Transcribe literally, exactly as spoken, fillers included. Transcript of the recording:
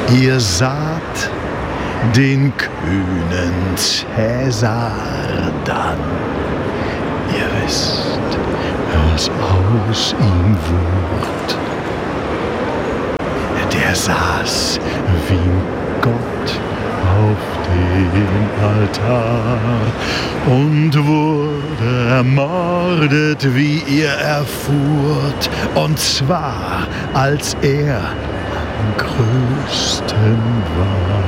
Ihr saht den kühnen Cäsar dann. Ihr wisst, was aus ihm wurd. Der saß wie ein Gott auf dem Altar und wurde ermordet, wie ihr erfuhrt, und zwar als er am größten war.